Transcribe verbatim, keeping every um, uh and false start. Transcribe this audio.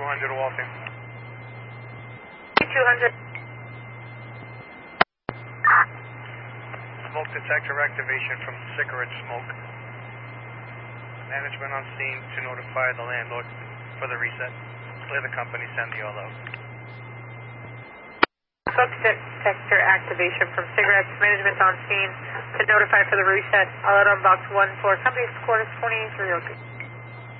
hundred Walton. two hundred. Smoke detector activation from cigarette smoke. Management on scene to notify the landlord for the reset. Clear the company, send the all out. Smoke detector activation from cigarettes. Management on scene to notify for the reset. All out on box one four. Company's quarters twenty-three. Okay.